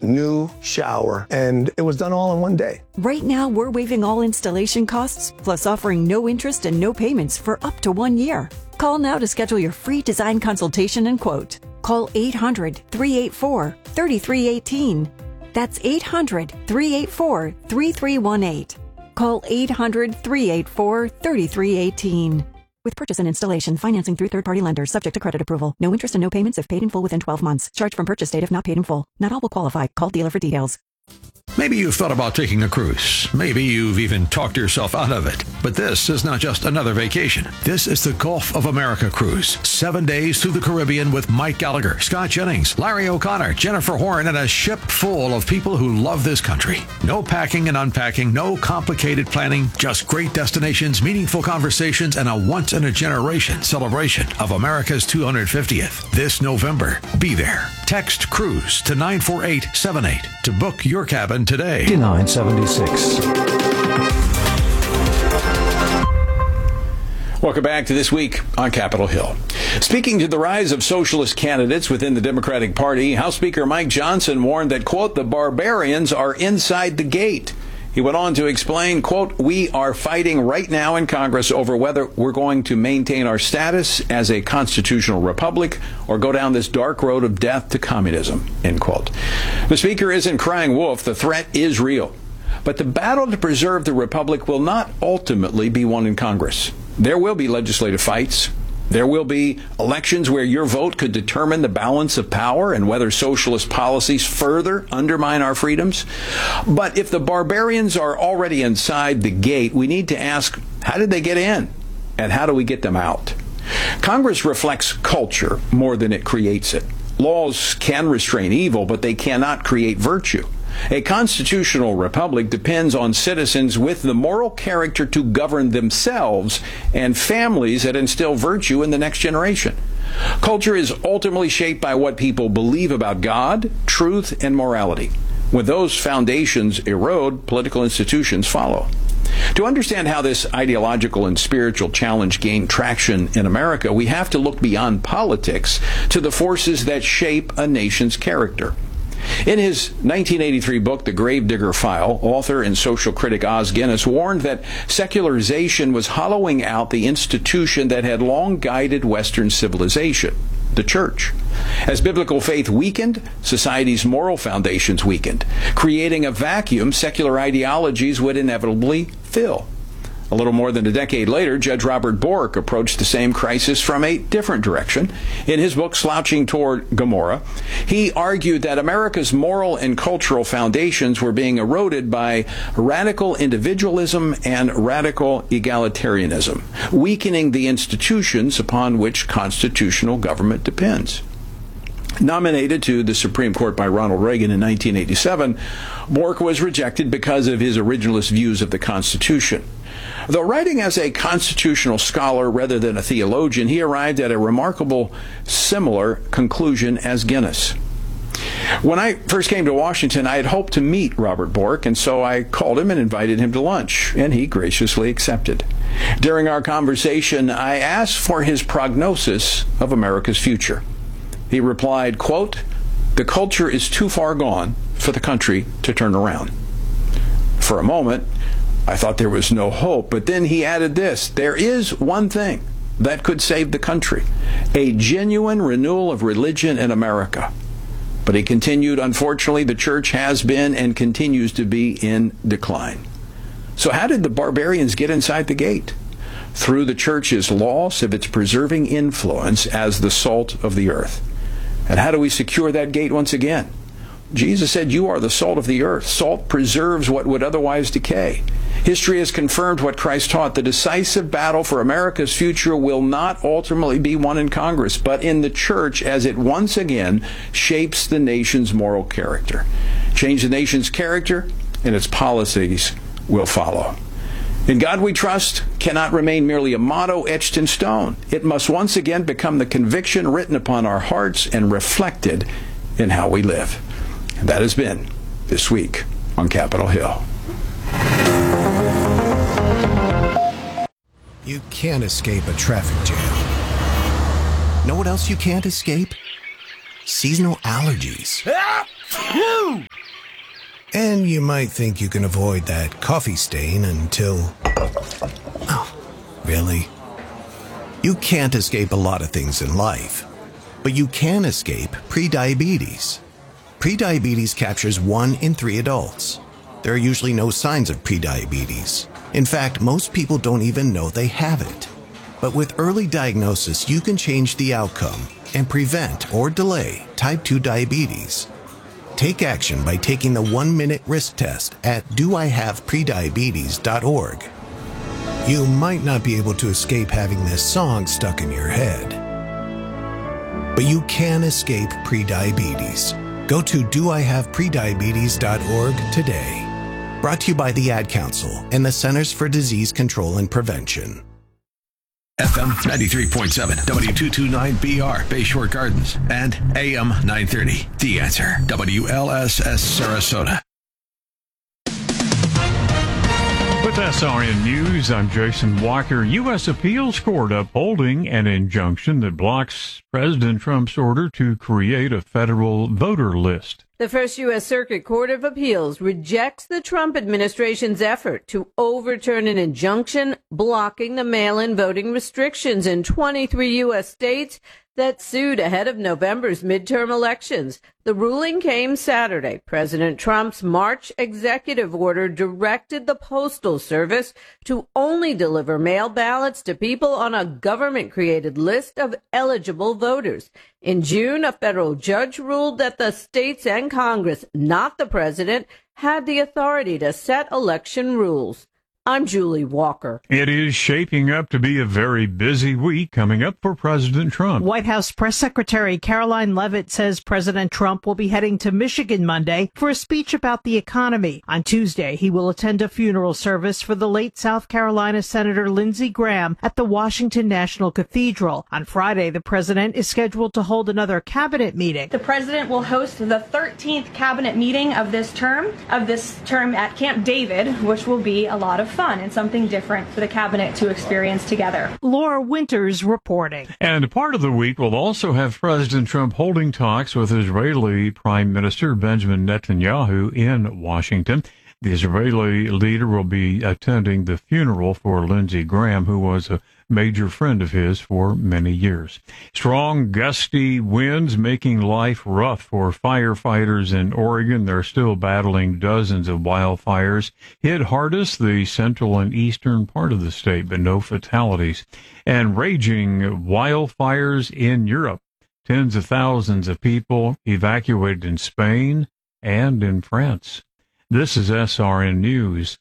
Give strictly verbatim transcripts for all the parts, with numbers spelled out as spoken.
new shower, and it was done all in one day. Right now, we're waiving all installation costs, plus offering no interest and no payments for up to one year. Call now to schedule your free design consultation and quote. Call eight hundred, three eight four, three three one eight. That's eight hundred, three eight four, three three one eight. Call eight hundred, three eight four, three three one eight. With purchase and installation, financing through third-party lenders, subject to credit approval. No interest and no payments if paid in full within twelve months. Charge from purchase date if not paid in full. Not all will qualify. Call dealer for details. Maybe you've thought about taking a cruise. Maybe you've even talked yourself out of it. But this is not just another vacation. This is the Gulf of America cruise. Seven days through the Caribbean with Mike Gallagher, Scott Jennings, Larry O'Connor, Jennifer Horn, and a ship full of people who love this country. No packing and unpacking, no complicated planning, just great destinations, meaningful conversations, and a once-in-a-generation celebration of America's two hundred fiftieth. This November, be there. Text CRUISE to nine four eight seven eight to book your cabin today. nine seventy-six. Welcome back to This Week on Capitol Hill. Speaking to the rise of socialist candidates within the Democratic Party, House Speaker Mike Johnson warned that, quote, the barbarians are inside the gate. He went on to explain, quote, we are fighting right now in Congress over whether we're going to maintain our status as a constitutional republic or go down this dark road of death to communism, end quote. The Speaker isn't crying wolf. The threat is real. But the battle to preserve the republic will not ultimately be won in Congress. There will be legislative fights. There will be elections where your vote could determine the balance of power and whether socialist policies further undermine our freedoms. But if the barbarians are already inside the gate, we need to ask, how did they get in? And how do we get them out? Congress reflects culture more than it creates it. Laws can restrain evil, but they cannot create virtue. A constitutional republic depends on citizens with the moral character to govern themselves and families that instill virtue in the next generation. Culture is ultimately shaped by what people believe about God, truth, and morality. When those foundations erode, political institutions follow. To understand how this ideological and spiritual challenge gained traction in America, we have to look beyond politics to the forces that shape a nation's character. In his nineteen eighty-three book, The Gravedigger File, author and social critic Os Guinness warned that secularization was hollowing out the institution that had long guided Western civilization, the church. As biblical faith weakened, society's moral foundations weakened, creating a vacuum secular ideologies would inevitably fill. A little more than a decade later, Judge Robert Bork approached the same crisis from a different direction. In his book, Slouching Toward Gomorrah, he argued that America's moral and cultural foundations were being eroded by radical individualism and radical egalitarianism, weakening the institutions upon which constitutional government depends. Nominated to the Supreme Court by Ronald Reagan in nineteen eighty-seven, Bork was rejected because of his originalist views of the Constitution. Though writing as a constitutional scholar rather than a theologian, he arrived at a remarkable similar conclusion as Guinness. When I first came to Washington, I had hoped to meet Robert Bork, and so I called him and invited him to lunch, and he graciously accepted. During our conversation, I asked for his prognosis of America's future. He replied, quote, the culture is too far gone for the country to turn around. For a moment, I thought there was no hope, but then he added this, there is one thing that could save the country, a genuine renewal of religion in America. But he continued, unfortunately, the church has been and continues to be in decline. So how did the barbarians get inside the gate? Through the church's loss of its preserving influence as the salt of the earth. And how do we secure that gate once again? Jesus said, you are the salt of the earth. Salt preserves what would otherwise decay. History has confirmed what Christ taught. The decisive battle for America's future will not ultimately be won in Congress, but in the church as it once again shapes the nation's moral character. Change the nation's character, and its policies will follow. In God we trust cannot remain merely a motto etched in stone. It must once again become the conviction written upon our hearts and reflected in how we live. And that has been This Week on Capitol Hill. You can't escape a traffic jam. Know what else you can't escape? Seasonal allergies. And you might think you can avoid that coffee stain until... Oh, really? You can't escape a lot of things in life, but you can escape prediabetes. Prediabetes captures one in three adults. There are usually no signs of prediabetes. In fact, most people don't even know they have it. But with early diagnosis, you can change the outcome and prevent or delay type two diabetes. Take action by taking the one-minute risk test at do I have prediabetes dot org. You might not be able to escape having this song stuck in your head, but you can escape prediabetes. Go to do I have prediabetes dot org today. Brought to you by the Ad Council and the Centers for Disease Control and Prevention. F M ninety-three point seven, W two twenty-nine B R, Bayshore Gardens, and A M nine thirty, The Answer, W L S S Sarasota. With S R N News, I'm Jason Walker. U S appeals court upholding an injunction that blocks President Trump's order to create a federal voter list. The First U S Circuit Court of Appeals rejects the Trump administration's effort to overturn an injunction blocking the mail-in voting restrictions in twenty-three U S states that sued ahead of November's midterm elections. The ruling came Saturday. President Trump's March executive order directed the Postal Service to only deliver mail ballots to people on a government-created list of eligible voters. In June, a federal judge ruled that the states and Congress, not the president, had the authority to set election rules. I'm Julie Walker. It is shaping up to be a very busy week coming up for President Trump. White House Press Secretary Caroline Leavitt says President Trump will be heading to Michigan Monday for a speech about the economy. On Tuesday, he will attend a funeral service for the late South Carolina Senator Lindsey Graham at the Washington National Cathedral. On Friday, the president is scheduled to hold another cabinet meeting. The president will host the thirteenth cabinet meeting of this term, of this term at Camp David, which will be a lot of fun and something different for the cabinet to experience together. Laura Winters reporting. And part of the week will also have President Trump holding talks with Israeli Prime Minister Benjamin Netanyahu in Washington. The Israeli leader will be attending the funeral for Lindsey Graham, who was a major friend of his for many years. Strong, gusty winds making life rough for firefighters in Oregon. They're still battling dozens of wildfires. Hit hardest the central and eastern part of the state, but no fatalities. And raging wildfires in Europe. Tens of thousands of people evacuated in Spain and in France. This is S R N News.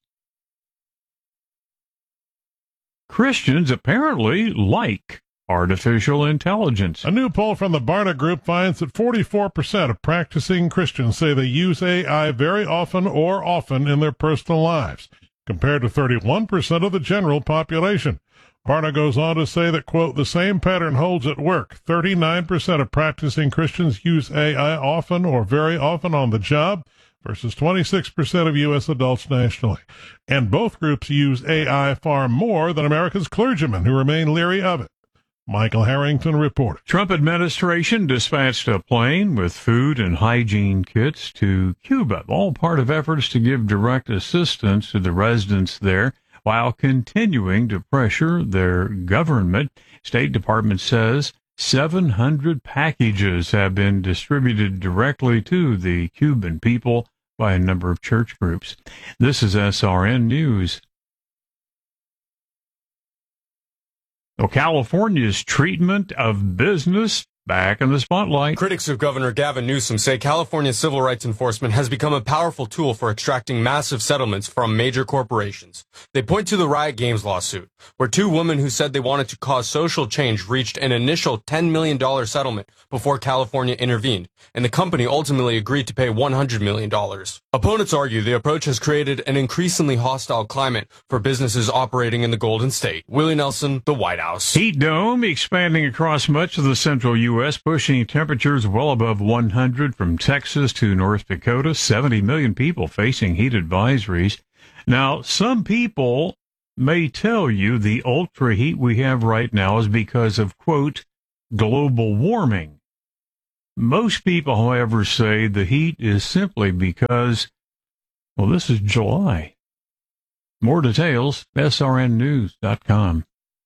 Christians apparently like artificial intelligence. A new poll from the Barna Group finds that forty-four percent of practicing Christians say they use A I very often or often in their personal lives, compared to thirty-one percent of the general population. Barna goes on to say that, quote, the same pattern holds at work. thirty-nine percent of practicing Christians use A I often or very often on the job, versus twenty-six percent of U S adults nationally. And both groups use A I far more than America's clergymen, who remain leery of it. Michael Harrington reported. Trump administration dispatched a plane with food and hygiene kits to Cuba, all part of efforts to give direct assistance to the residents there while continuing to pressure their government. State Department says seven hundred packages have been distributed directly to the Cuban people by a number of church groups. This is S R N News. Well, California's treatment of business back in the spotlight. Critics of Governor Gavin Newsom say California's civil rights enforcement has become a powerful tool for extracting massive settlements from major corporations. They point to the Riot Games lawsuit, where two women who said they wanted to cause social change reached an initial ten million dollars settlement before California intervened, and the company ultimately agreed to pay one hundred million dollars. Opponents argue the approach has created an increasingly hostile climate for businesses operating in the Golden State. Willie Nelson, the White House. Heat dome expanding across much of the central U S, pushing temperatures well above one hundred from Texas to North Dakota. seventy million people facing heat advisories. Now, some people may tell you the ultra heat we have right now is because of, quote, global warming. Most people, however, say the heat is simply because Well, this is July. More details, S R N news dot com.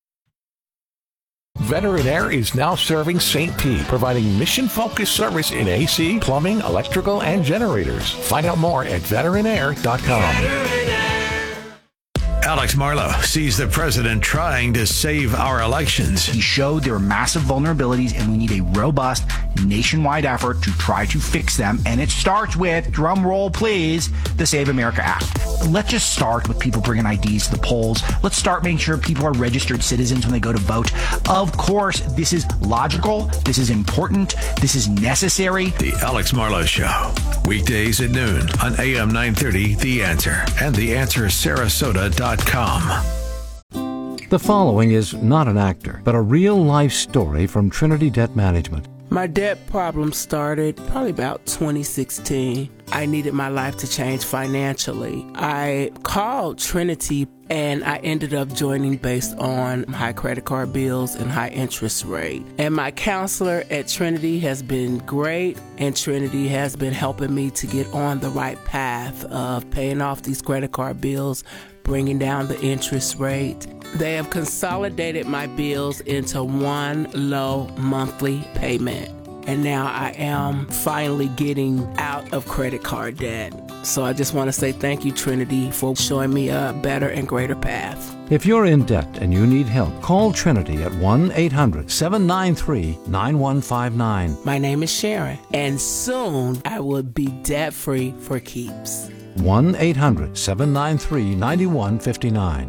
Veteran Air is now serving Saint Pete, providing mission-focused service in A C, plumbing, electrical, and generators. Find out more at veteran air dot com. Alex Marlow sees the president trying to save our elections. He showed there are massive vulnerabilities and we need a robust nationwide effort to try to fix them. And it starts with, drum roll please, the Save America Act. Let's just start with people bringing I Ds to the polls. Let's start making sure people are registered citizens when they go to vote. Of course, this is logical. This is important. This is necessary. The Alex Marlow Show. Weekdays at noon on A M nine thirty, The Answer, and the answer sarasota dot com. The following is not an actor, but a real-life story from Trinity Debt Management. My debt problem started probably about twenty sixteen. I needed my life to change financially. I called Trinity and I ended up joining based on high credit card bills and high interest rate. And my counselor at Trinity has been great, and Trinity has been helping me to get on the right path of paying off these credit card bills, bringing down the interest rate. They have consolidated my bills into one low monthly payment. And now I am finally getting out of credit card debt. So I just want to say thank you, Trinity, for showing me a better and greater path. If you're in debt and you need help, call Trinity at one eight hundred seven nine three nine one five nine. My name is Sharon, and soon I will be debt-free for keeps. one eight hundred seven nine three nine one five nine.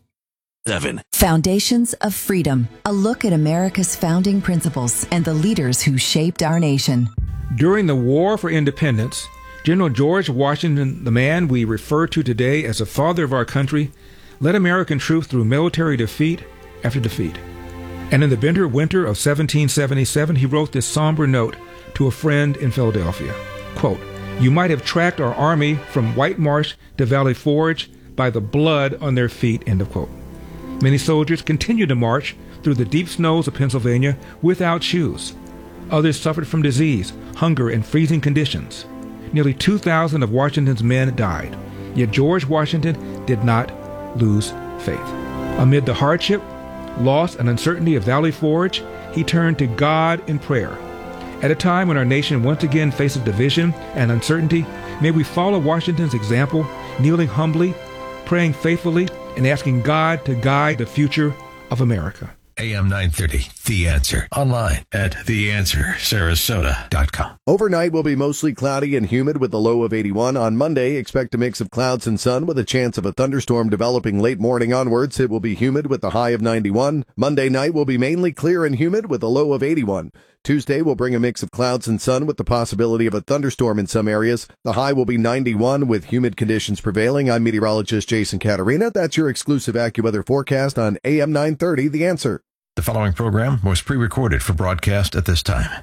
Seven. Foundations of Freedom, a look at America's founding principles and the leaders who shaped our nation. During the War for Independence, General George Washington, the man we refer to today as the father of our country, led American troops through military defeat after defeat. And in the bitter winter of seventeen seventy-seven, he wrote this somber note to a friend in Philadelphia. Quote, "You might have tracked our army from White Marsh to Valley Forge by the blood on their feet," end of quote. Many soldiers continued to march through the deep snows of Pennsylvania without shoes. Others suffered from disease, hunger, and freezing conditions. Nearly two thousand of Washington's men died, yet George Washington did not lose faith. Amid the hardship, loss, and uncertainty of Valley Forge, he turned to God in prayer. At a time when our nation once again faces division and uncertainty, may we follow Washington's example, kneeling humbly, praying faithfully, and asking God to guide the future of America. A M nine thirty, The Answer. Online at the answer sarasota dot com. Overnight will be mostly cloudy and humid with a low of eighty-one. On Monday, expect a mix of clouds and sun with a chance of a thunderstorm developing late morning onwards. It will be humid with a high of ninety-one. Monday night will be mainly clear and humid with a low of eighty-one. Tuesday will bring a mix of clouds and sun with the possibility of a thunderstorm in some areas. The high will be ninety-one with humid conditions prevailing. I'm meteorologist Jason Caterina. That's your exclusive AccuWeather forecast on A M nine thirty, The Answer. The following program was pre-recorded for broadcast at this time.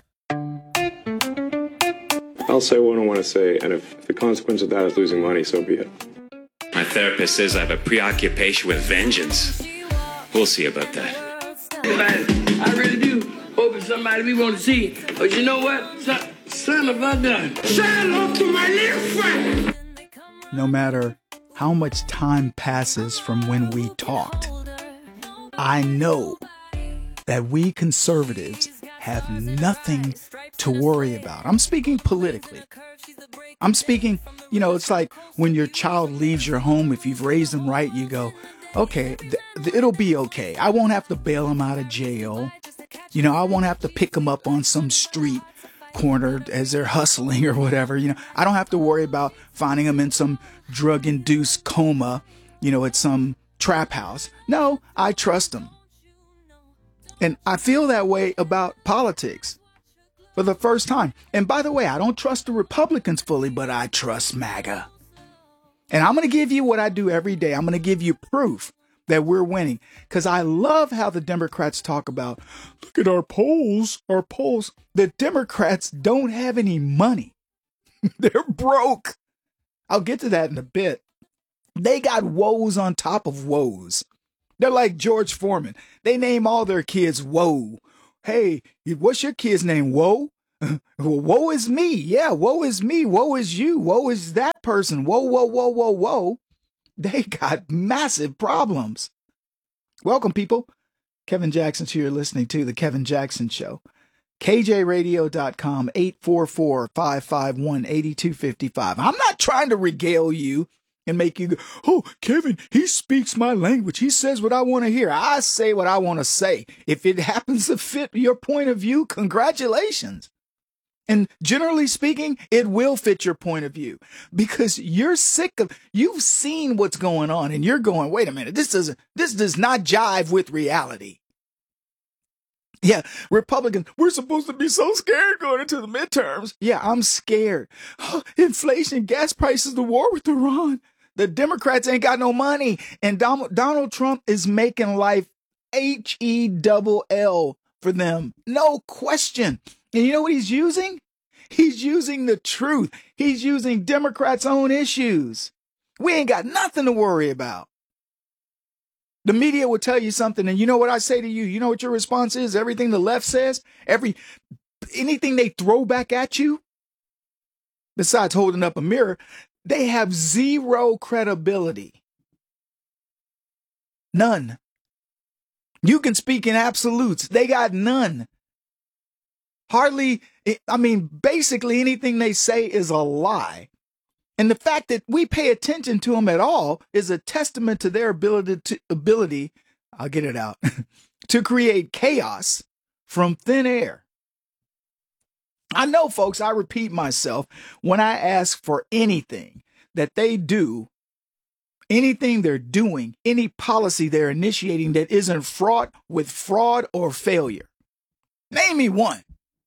I'll say what I want to say, and if the consequence of that is losing money, so be it. My therapist says I have a preoccupation with vengeance. We'll see about that. I really do hope it's somebody we want to see. But you know what? Son, son of a gun. Say hello to my little friend. No matter how much time passes from when we talked, I know that we conservatives have nothing to worry about. I'm speaking politically. I'm speaking, you know, it's like when your child leaves your home, if you've raised them right, you go, okay, th- th- it'll be okay. I won't have to bail them out of jail. You know, I won't have to pick them up on some street corner as they're hustling or whatever. You know, I don't have to worry about finding them in some drug-induced coma, you know, at some trap house. No, I trust them. And I feel that way about politics for the first time. And by the way, I don't trust the Republicans fully, but I trust MAGA. And I'm going to give you what I do every day. I'm going to give you proof that we're winning, because I love how the Democrats talk about, look at our polls, our polls. The Democrats don't have any money. They're broke. I'll get to that in a bit. They got woes on top of woes. They're like George Foreman. They name all their kids Woe. Hey, what's your kid's name? Woe? Well, woe is me. Yeah, woe is me. Woe is you. Woe is that person. Whoa, whoa, whoa, whoa, whoa. They got massive problems. Welcome, people. Kevin Jackson, who you're listening to, The Kevin Jackson Show. K J radio dot com, eight four four, five five one, eight two five five. I'm not trying to regale you and make you go, oh, Kevin, he speaks my language. He says what I want to hear. I say what I want to say. If it happens to fit your point of view, congratulations. And generally speaking, it will fit your point of view because you're sick of, you've seen what's going on and you're going, wait a minute, this doesn't, this does not jive with reality. Yeah, Republicans, we're supposed to be so scared going into the midterms. Yeah, I'm scared. Oh, inflation, gas prices, the war with Iran. The Democrats ain't got no money. And Donald, Donald Trump is making life H E double L for them. No question. And you know what he's using? He's using the truth. He's using Democrats' own issues. We ain't got nothing to worry about. The media will tell you something, and you know what I say to you? You know what your response is? Everything the left says, every anything they throw back at you, besides holding up a mirror, they have zero credibility. None. You can speak in absolutes. They got none. Hardly, I mean, basically anything they say is a lie. And the fact that we pay attention to them at all is a testament to their ability to ability, I'll get it out, to create chaos from thin air. I know, folks, I repeat myself when I ask for anything that they do, anything they're doing, any policy they're initiating that isn't fraught with fraud or failure. Name me one.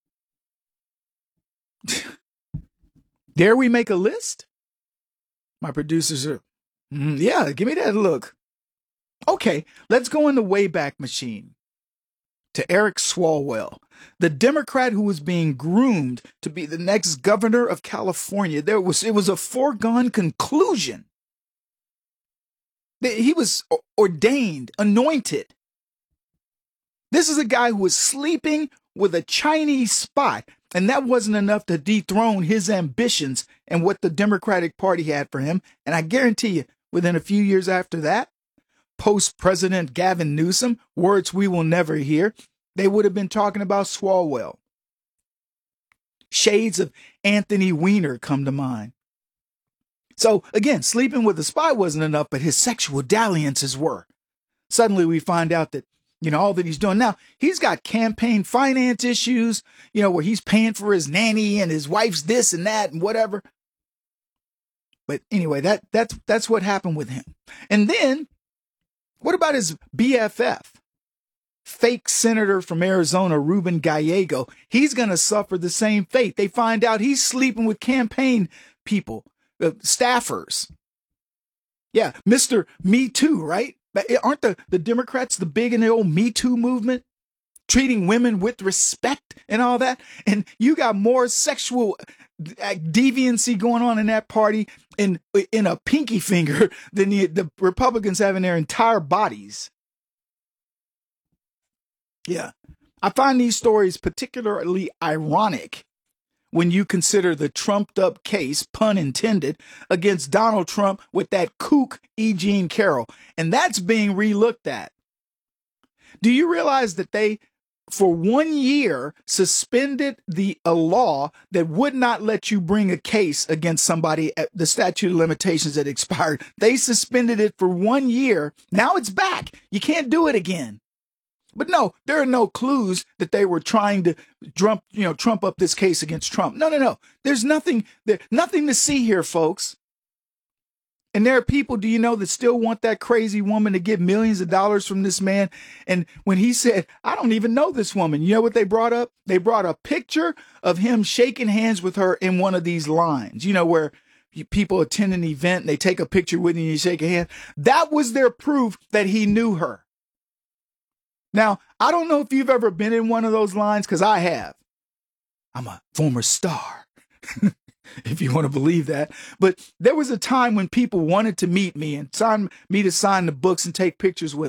Dare we make a list? My producers are, mm, yeah, give me that look. Okay, let's go in the Wayback Machine to Eric Swalwell, the Democrat who was being groomed to be the next governor of California. There was, it was a foregone conclusion that he was ordained, anointed. This is a guy who was sleeping with a Chinese spy. And that wasn't enough to dethrone his ambitions and what the Democratic Party had for him. And I guarantee you, within a few years after that, post-President Gavin Newsom, words we will never hear, they would have been talking about Swalwell. Shades of Anthony Weiner come to mind. So again, sleeping with a spy wasn't enough, but his sexual dalliances were. Suddenly we find out that, you know, all that he's doing now, he's got campaign finance issues, you know, where he's paying for his nanny and his wife's this and that and whatever. But anyway, that that's that's what happened with him. And then what about his B F F? Fake senator from Arizona, Ruben Gallego. He's going to suffer the same fate. They find out he's sleeping with campaign people, uh, staffers. Yeah, Mister Me Too, right? But aren't the, the Democrats the big in the old Me Too movement? Treating women with respect and all that. And you got more sexual deviancy going on in that party in, in a pinky finger than the, the Republicans have in their entire bodies. Yeah. I find these stories particularly ironic when you consider the trumped up case, pun intended, against Donald Trump with that kook E. Jean Carroll. And that's being relooked at. Do you realize that they, for one year, suspended the a law that would not let you bring a case against somebody at the statute of limitations that expired? They suspended it for one year. Now it's back. You can't do it again. But no, there are no clues that they were trying to trump, you know, trump up this case against Trump. No, no, no. There's nothing there, nothing to see here, folks. And there are people, do you know, that still want that crazy woman to get millions of dollars from this man? And when he said, I don't even know this woman, you know what they brought up? They brought a picture of him shaking hands with her in one of these lines, you know, where people attend an event and they take a picture with you and you shake a hand. That was their proof that he knew her. Now, I don't know if you've ever been in one of those lines, because I have. I'm a former star, if you want to believe that. But there was a time when people wanted to meet me and sign me to sign the books and take pictures with them.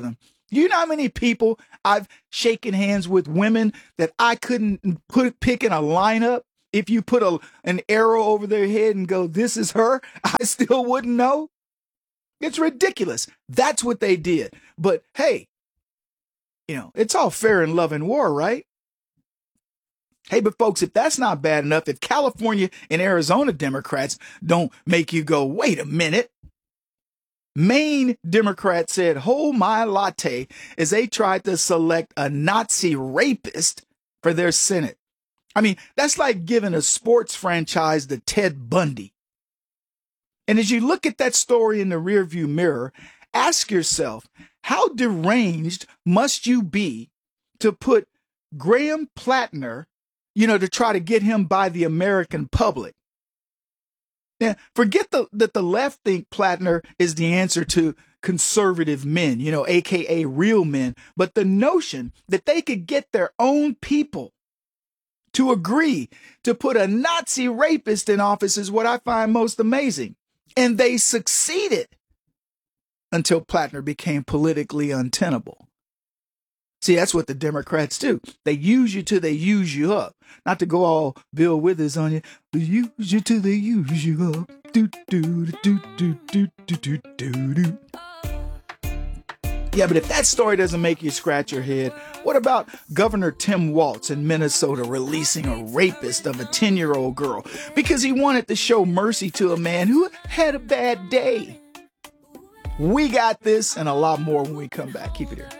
You know how many people I've shaken hands with, women that I couldn't put pick in a lineup? If you put a an arrow over their head and go, this is her, I still wouldn't know. It's ridiculous. That's what they did. But hey, you know, it's all fair in love and war, right? Hey, but folks, if that's not bad enough, if California and Arizona Democrats don't make you go, wait a minute. Maine Democrats said, hold my latte, as they tried to select a Nazi rapist for their Senate. I mean, that's like giving a sports franchise to Ted Bundy. And as you look at that story in the rearview mirror, ask yourself, how deranged must you be to put Graham Plattner, you know, to try to get him by the American public? Now, forget the, that the left think Plattner is the answer to conservative men, you know, A K A real men. But the notion that they could get their own people to agree to put a Nazi rapist in office is what I find most amazing. And they succeeded until Plattner became politically untenable. See, that's what the Democrats do. They use you till they use you up. Not to go all Bill Withers on you. They use you till they use you up. Do, do, do, do, do, do, do, do, do. Yeah, but if that story doesn't make you scratch your head, what about Governor Tim Walz in Minnesota releasing a rapist of a ten-year-old girl because he wanted to show mercy to a man who had a bad day? We got this and a lot more when we come back. Keep it here.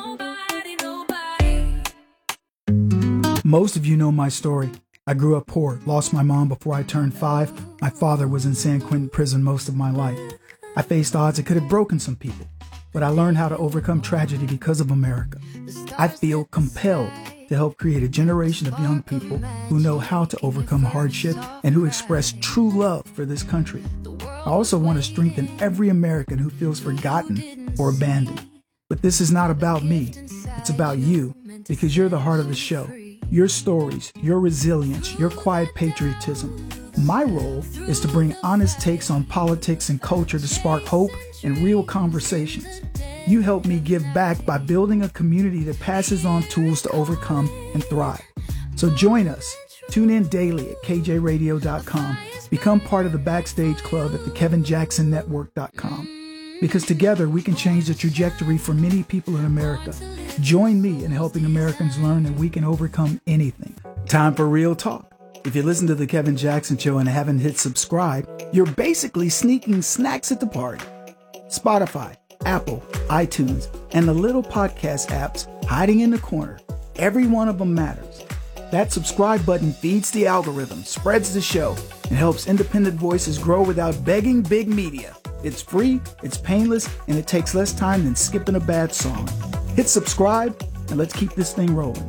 Most of you know my story. I grew up poor, lost my mom before I turned five. My father was in San Quentin prison most of my life. I faced odds that could have broken some people, but I learned how to overcome tragedy because of America. I feel compelled to help create a generation of young people who know how to overcome hardship and who express true love for this country. I also want to strengthen every American who feels forgotten or abandoned. But this is not about me. It's about you, because you're the heart of the show. Your stories, your resilience, your quiet patriotism. My role is to bring honest takes on politics and culture to spark hope and real conversations. You help me give back by building a community that passes on tools to overcome and thrive. So join us. Tune in daily at K J radio dot com. Become part of the Backstage Club at the Kevin Jackson Network dot com. Because together we can change the trajectory for many people in America. Join me in helping Americans learn that we can overcome anything. Time for real talk. If you listen to The Kevin Jackson Show and haven't hit subscribe, you're basically sneaking snacks at the party. Spotify, Apple, iTunes, and the little podcast apps hiding in the corner. Every one of them matters. That subscribe button feeds the algorithm, spreads the show, and helps independent voices grow without begging big media. It's free, it's painless, and it takes less time than skipping a bad song. Hit subscribe, and let's keep this thing rolling.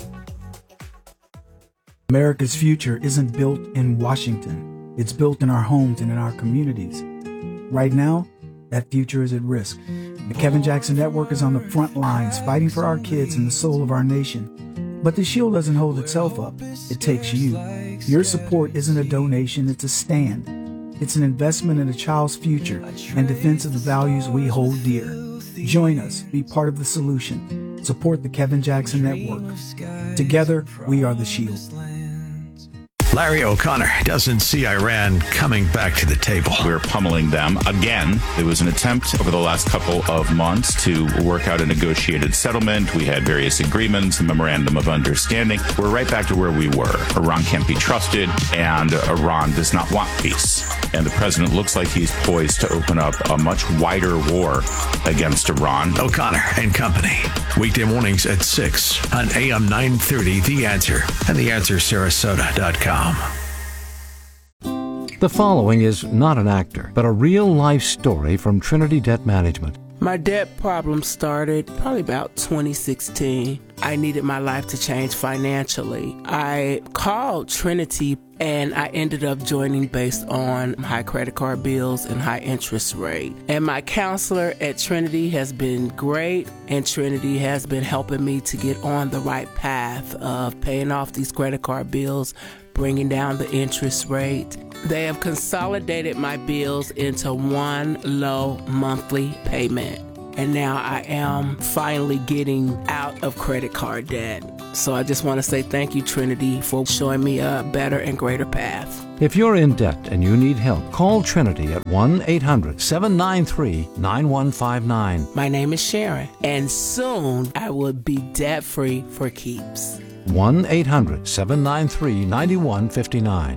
America's future isn't built in Washington. It's built in our homes and in our communities. Right now, that future is at risk. The Kevin Jackson Network is on the front lines, fighting for our kids and the soul of our nation. But the shield doesn't hold itself up. It takes you. Your support isn't a donation, it's a stand. It's an investment in a child's future and defense of the values we hold dear. Join us. Be part of the solution. Support the Kevin Jackson Network. Together, we are the shield. Larry O'Connor doesn't see Iran coming back to the table. We're pummeling them again. There was an attempt over the last couple of months to work out a negotiated settlement. We had various agreements, a memorandum of understanding. We're right back to where we were. Iran can't be trusted, and Iran does not want peace. And the president looks like he's poised to open up a much wider war against Iran. O'Connor and Company. Weekday mornings at six on A M nine thirty, The Answer, and the answer sarasota dot com. The following is not an actor, but a real-life story from Trinity Debt Management. My debt problem started probably about twenty sixteen. I needed my life to change financially. I called Trinity and I ended up joining based on high credit card bills and high interest rate. And my counselor at Trinity has been great, and Trinity has been helping me to get on the right path of paying off these credit card bills, bringing down the interest rate. They have consolidated my bills into one low monthly payment. and now I am finally getting out of credit card debt. So I just want to say thank you, Trinity, for showing me a better and greater path. If you're in debt and you need help, call Trinity at one eight hundred seven nine three nine one five nine. My name is Sharon, and soon I will be debt-free for keeps. one eight hundred seven nine three nine one five nine.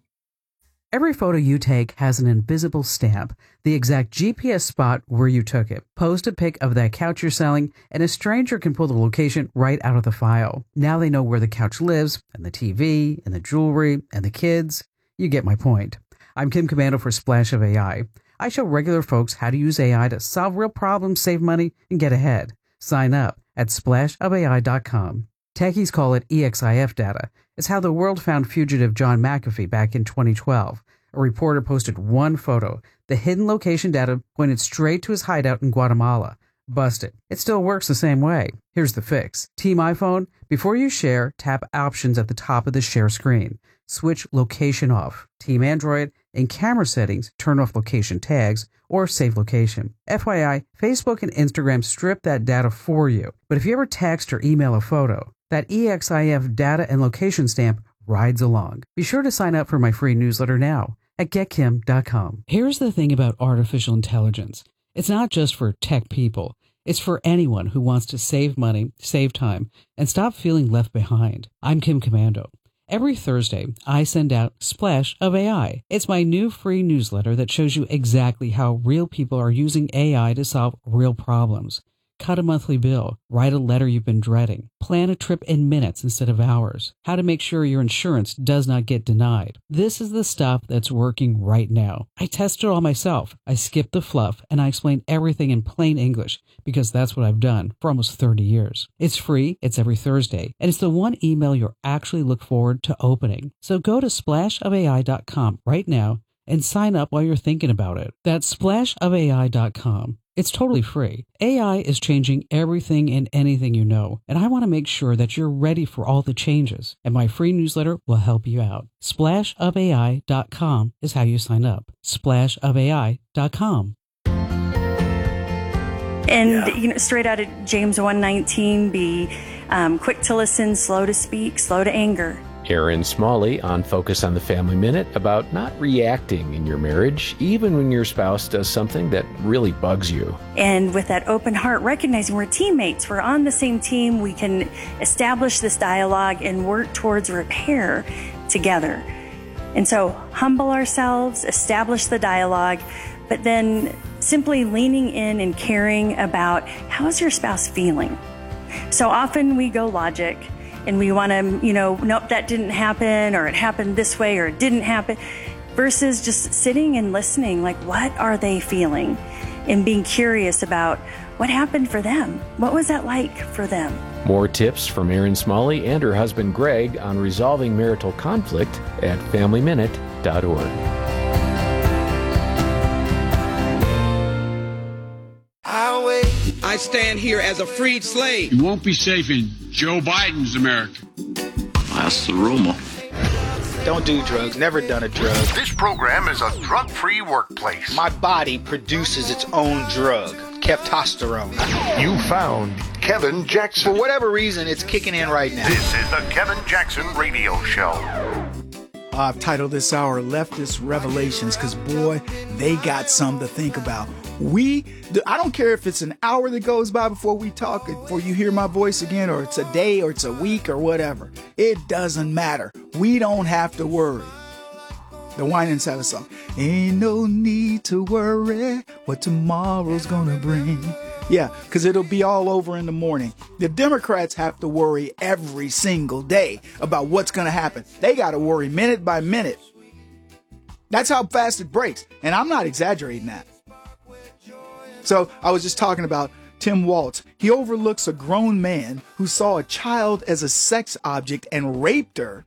Every photo you take has an invisible stamp, the exact G P S spot where you took it. Post a pic of that couch you're selling, and a stranger can pull the location right out of the file. Now they know where the couch lives, and the T V, and the jewelry, and the kids. You get my point. I'm Kim Commando for Splash of A I. I show regular folks how to use A I to solve real problems, save money, and get ahead. Sign up at splash of A I dot com. Techies call it E X I F data. It's how the world found fugitive John McAfee back in twenty twelve. A reporter posted one photo. The hidden location data pointed straight to his hideout in Guatemala. Busted. It still works the same way. Here's the fix. Team iPhone, before you share, tap options at the top of the share screen. Switch location off. Team Android, in camera settings, turn off location tags or save location. F Y I, Facebook and Instagram strip that data for you. But if you ever text or email a photo, that E X I F data and location stamp rides along. Be sure to sign up for my free newsletter now at get kim dot com. Here's the thing about artificial intelligence. It's not just for tech people. It's for anyone who wants to save money, save time, and stop feeling left behind. I'm Kim Commando. Every Thursday, I send out Splash of A I. It's my new free newsletter that shows you exactly how real people are using A I to solve real problems. Cut a monthly bill, write a letter you've been dreading, plan a trip in minutes instead of hours, how to make sure your insurance does not get denied. This is the stuff that's working right now. I tested it all myself. I skipped the fluff and I explained everything in plain English because that's what I've done for almost thirty years. It's free, it's every Thursday, and it's the one email you'll actually look forward to opening. So go to splash of A I dot com right now and sign up while you're thinking about it. That's splash of A I dot com. It's totally free. A I is changing everything and anything you know, and I want to make sure that you're ready for all the changes, and my free newsletter will help you out. splash of A I dot com is how you sign up. splash of A I dot com. And, yeah. you know, straight out of James one nineteen, be um, quick to listen, slow to speak, slow to anger. Aaron Smalley on Focus on the Family Minute about not reacting in your marriage, even when your spouse does something that really bugs you. And with that open heart, recognizing we're teammates, we're on the same team, we can establish this dialogue and work towards repair together. And so humble ourselves, establish the dialogue, but then simply leaning in and caring about how is your spouse feeling. So often we go logic. And we want to, you know, nope, that didn't happen, or it happened this way, or it didn't happen, versus just sitting and listening, like, what are they feeling? And being curious about what happened for them. What was that like for them? More tips from Aaron Smalley and her husband Greg on resolving marital conflict at family minute dot org. I stand here as a freed slave. You won't be safe in Joe Biden's America. That's the rumor. Don't do drugs. Never done a drug. This program is a drug-free workplace. My body produces its own drug, testosterone. You found Kevin Jackson. For whatever reason, it's kicking in right now. This is the Kevin Jackson Radio Show. I've titled this hour Leftist Revelations because, boy, they got some to think about. We, I don't care if it's an hour that goes by before we talk, before you hear my voice again, or it's a day, or it's a week, or whatever. It doesn't matter. We don't have to worry. The Winans have a song. Ain't no need to worry what tomorrow's gonna bring. Yeah, because it'll be all over in the morning. The Democrats have to worry every single day about what's going to happen. They got to worry minute by minute. That's how fast it breaks. And I'm not exaggerating that. So I was just talking about Tim Walz. He overlooks a grown man who saw a child as a sex object and raped her.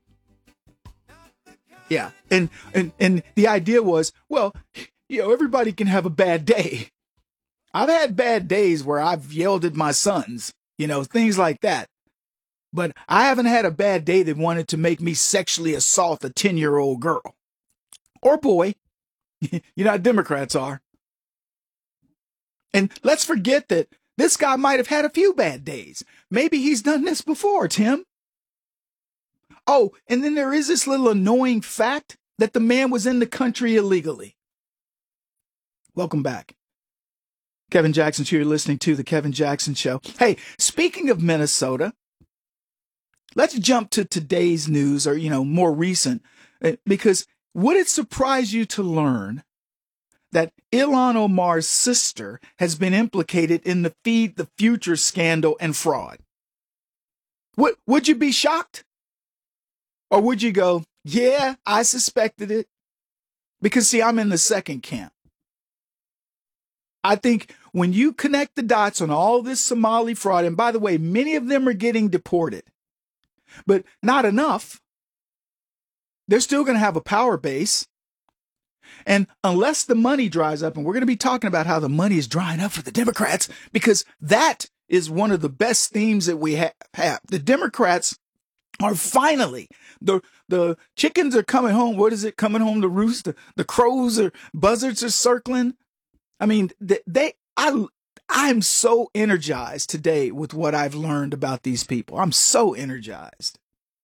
Yeah. And, and, and the idea was, well, you know, everybody can have a bad day. I've had bad days where I've yelled at my sons, you know, things like that. But I haven't had a bad day that wanted to make me sexually assault a ten-year-old girl. Or boy. You know how Democrats are. And let's forget that this guy might have had a few bad days. Maybe he's done this before, Tim. Oh, and then there is this little annoying fact that the man was in the country illegally. Welcome back. Kevin Jackson, you're listening to The Kevin Jackson Show. Hey, speaking of Minnesota, let's jump to today's news, or, you know, more recent, because would it surprise you to learn that Ilhan Omar's sister has been implicated in the Feed the Future scandal and fraud? Would, would you be shocked? Or would you go, yeah, I suspected it? Because, see, I'm in the second camp. I think when you connect the dots on all this Somali fraud, and by the way, many of them are getting deported, but not enough. They're still going to have a power base. And unless the money dries up, and we're going to be talking about how the money is drying up for the Democrats, because that is one of the best themes that we ha- have. The Democrats are finally, the the chickens are coming home. What is it? Coming home to roost? The, the crows or buzzards are circling. I mean, they, they I, I'm so energized today with what I've learned about these people. I'm so energized.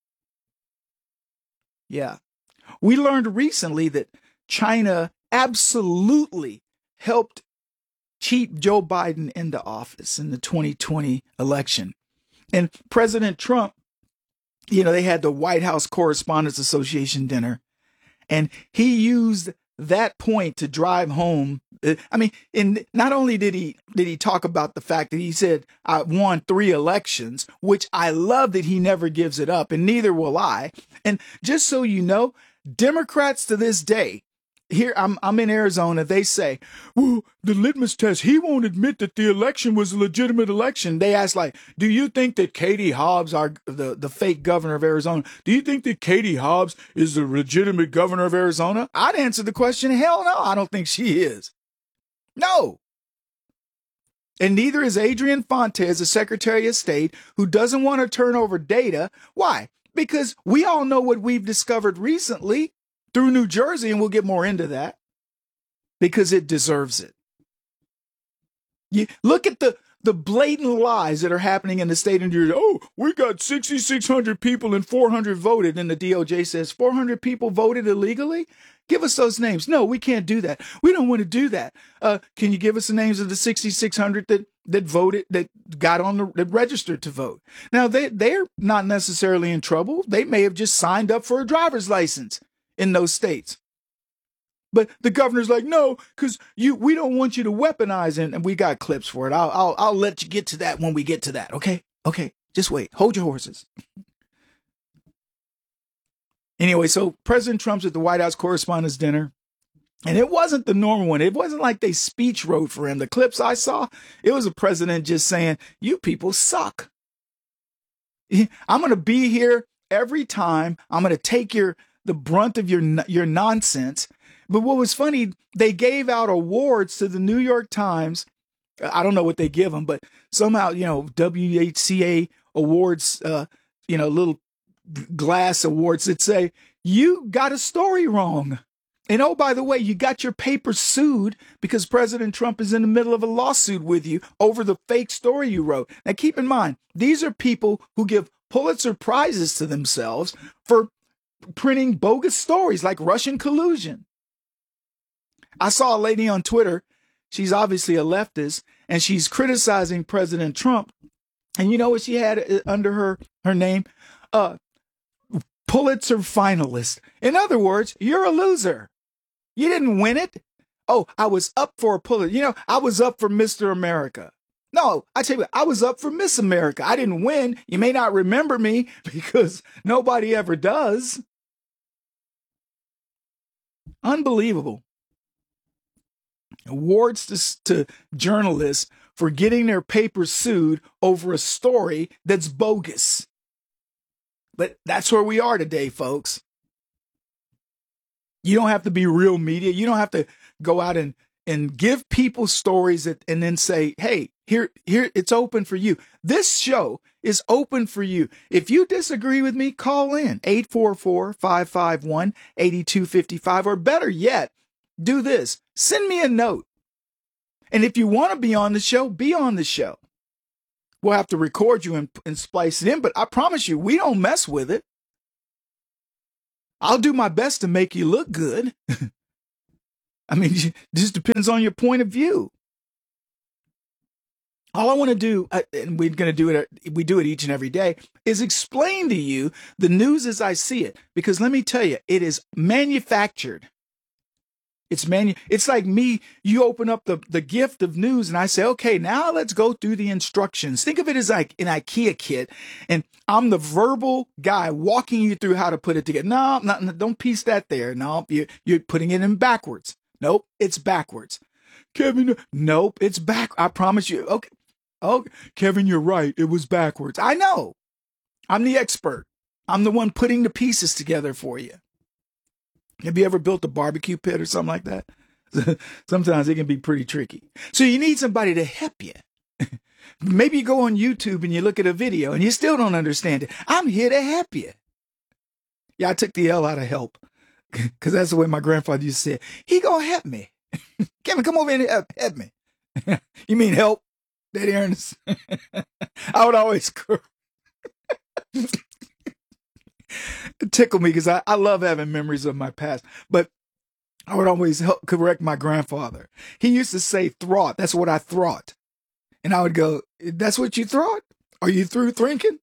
Yeah. We learned recently that China absolutely helped cheat Joe Biden into office in the twenty twenty election. And President Trump, you know, they had the White House Correspondents Association dinner, and he used that point to drive home. I mean, and not only did he did he talk about the fact that he said, I won three elections, which I love that he never gives it up, and neither will I. And just so you know, Democrats to this day, here I'm I'm in Arizona, they say, well, the litmus test, he won't admit that the election was a legitimate election. They ask, like, do you think that Katie Hobbs, our the, the fake governor of Arizona, do you think that Katie Hobbs is the legitimate governor of Arizona? I'd answer the question, hell no, I don't think she is. No. And neither is Adrian Fontes, the Secretary of State, who doesn't want to turn over data. Why? Because we all know what we've discovered recently through New Jersey, and we'll get more into that, because it deserves it. You look at the, the blatant lies that are happening in the state of New Jersey. Oh, we got sixty-six hundred people and four hundred voted, and the D O J says four hundred people voted illegally? Give us those names. No, we can't do that. We don't want to do that. Uh, can you give us the names of the sixty-six hundred that that voted, that got on the, that registered to vote? Now, they, they're not necessarily in trouble. They may have just signed up for a driver's license in those states. But the governor's like, no, because you, we don't want you to weaponize it. And we got clips for it. I'll, I'll, I'll let you get to that when we get to that. Okay. Okay. Just wait. Hold your horses. Anyway, so President Trump's at the White House Correspondents' Dinner, and it wasn't the normal one. It wasn't like they speech wrote for him. The clips I saw, it was a president just saying, you people suck. I'm going to be here every time. I'm going to take your the brunt of your your nonsense. But what was funny, they gave out awards to the New York Times. I don't know what they give them, but somehow, you know, W H C A awards, uh, you know, little glass awards that say, you got a story wrong. And oh, by the way, you got your paper sued because President Trump is in the middle of a lawsuit with you over the fake story you wrote. Now, keep in mind, these are people who give Pulitzer Prizes to themselves for printing bogus stories like Russian collusion. I saw a lady on Twitter. She's obviously a leftist, and she's criticizing President Trump. And you know what she had under her, her name? Uh, Pulitzer finalist. In other words, you're a loser. You didn't win it. Oh, I was up for a Pulitzer. You know, I was up for Mister America. No, I tell you what, I was up for Miss America. I didn't win. You may not remember me because nobody ever does. Unbelievable. Awards to, to journalists for getting their papers sued over a story that's bogus. But that's where we are today, folks. You don't have to be real media. You don't have to go out and, and give people stories that, and then say, hey, here, here, it's open for you. This show is open for you. If you disagree with me, call in eight four four, five five one, eight two five five, or better yet, do this. Send me a note. And if you want to be on the show, be on the show. We'll have to record you and, and splice it in, but I promise you, we don't mess with it. I'll do my best to make you look good. I mean, it just depends on your point of view. All I want to do, and we're going to do it, we do it each and every day, is explain to you the news as I see it. Because let me tell you, it is manufactured. It's manu- It's like me, you open up the, the gift of news and I say, okay, now let's go through the instructions. Think of it as like an IKEA kit. And I'm the verbal guy walking you through how to put it together. No, no, no don't piece that there. No, you're, you're putting it in backwards. Nope, it's backwards. Kevin, nope, it's back. I promise you. Okay. Oh, Kevin, you're right. It was backwards. I know. I'm the expert. I'm the one putting the pieces together for you. Have you ever built a barbecue pit or something like that? Sometimes it can be pretty tricky. So you need somebody to help you. Maybe you go on YouTube and you look at a video and you still don't understand it. I'm here to help you. Yeah, I took the L out of help because that's the way my grandfather used to say it. He gonna help me. Kevin, come over and help, help me. You mean help? Daddy Ernest. I would always tickle me because I, I love having memories of my past. But I would always help correct my grandfather. He used to say thought. That's what I thought. And I would go, that's what you thought? Are you through thinking?